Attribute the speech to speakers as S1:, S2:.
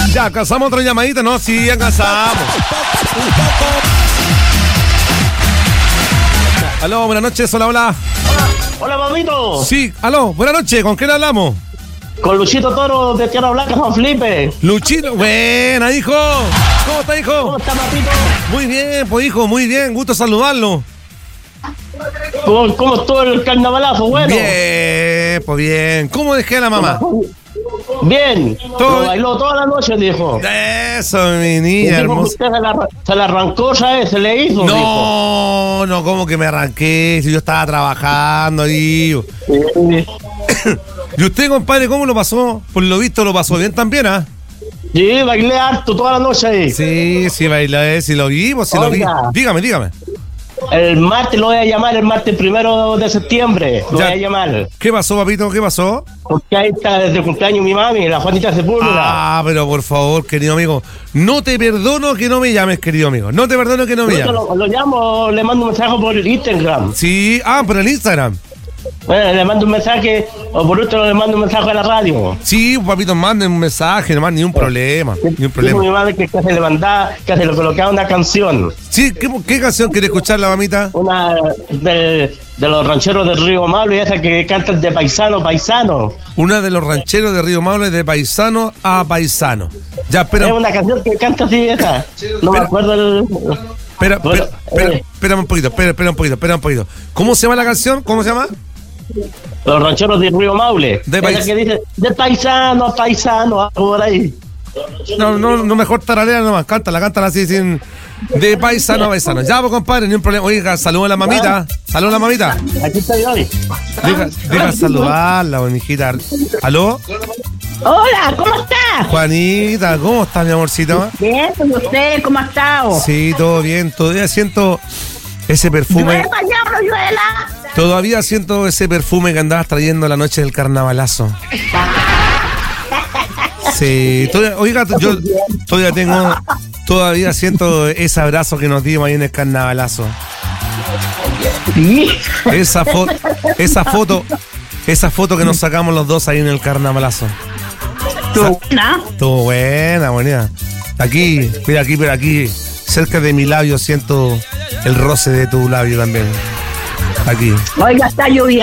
S1: Ya, ¿alcanzamos otra llamadita? No, sí, alcanzamos. Aló, buenas noches, hola.
S2: Hola, papito.
S1: Sí, aló, buenas noches, ¿con quién hablamos?
S2: Con Luchito Toro de Tierra Blanca, Juan Felipe.
S1: Luchito, buena, hijo. ¿Cómo está, hijo?
S2: ¿Cómo está, papito?
S1: Muy bien, pues, hijo, muy bien, gusto saludarlo.
S2: ¿Cómo estuvo el carnavalazo? Bueno.
S1: Bien, pues bien. ¿Cómo dejé a la mamá?
S2: Bien.
S1: Todo
S2: Lo bailó toda la noche, dijo.
S1: Eso, mi niña hermosa.
S2: Se la arrancó, ¿sabes? Se le hizo, dijo.
S1: No, ¿cómo que me arranqué? Si yo estaba trabajando ahí.
S2: Sí.
S1: ¿Y usted, compadre, cómo lo pasó? Por lo visto lo pasó bien también, ¿ah?
S2: Sí, bailé harto toda la noche ahí.
S1: Sí, bailé, si lo vimos, si lo vi.
S2: Oiga.
S1: Dígame.
S2: El martes lo voy a llamar, el martes 1 de septiembre. Lo
S1: Ya.
S2: voy a llamar.
S1: ¿Qué pasó, papito? ¿Qué pasó?
S2: Porque ahí está desde el cumpleaños mi mami, la Juanita Sepúlveda.
S1: Ah, pero por favor, querido amigo, no te perdono que no me llames, querido amigo. No te perdono que no me llames.
S2: Lo llamo, le mando un mensaje por Instagram.
S1: Sí, por el Instagram.
S2: Le mando un mensaje, o por último le mando un mensaje a la radio.
S1: Sí, papito, manden un mensaje, no más, ni un problema.
S2: Dijo mi madre que se le mandaba, que se le colocaba una canción.
S1: Sí, ¿qué canción quiere escuchar la mamita?
S2: Una de los rancheros del Río Maule, esa que cantan de paisano.
S1: Una de los rancheros de Río Maule, de paisano a paisano. Ya,
S2: Es
S1: espera.
S2: una canción que canta así, esa. No me acuerdo el...
S1: Espera un poquito. ¿Cómo se llama la canción? ¿Cómo se llama?
S2: Los rancheros del Río Maule.
S1: De
S2: Esa que dice, de paisano a paisano, algo por ahí.
S1: No, mejor tararea nomás. Cántala así, sin... De paisano a paisano. Ya, pues, compadre, ni un problema. Oiga, saluda a la mamita. Saluda a la mamita.
S2: Aquí estoy hoy.
S1: Deja saludarla, mijita. ¿Aló?
S3: Hola, ¿cómo está?
S1: Juanita, ¿cómo estás, mi amorcito?
S3: Bien, ¿y usted cómo ha estado?
S1: Sí, todo bien. Todavía siento ese perfume.
S3: ¿Llueva ya, Rayuela?
S1: Todavía siento ese perfume que andabas trayendo la noche del carnavalazo. Sí, oiga, yo todavía siento ese abrazo que nos dimos ahí en el carnavalazo.
S3: Sí.
S1: Esa foto que nos sacamos los dos ahí en el carnavalazo. Estuvo buena. Aquí, mira aquí, cerca de mi labio siento el roce de tu labio también. Aquí.
S3: Oiga, está lloviendo.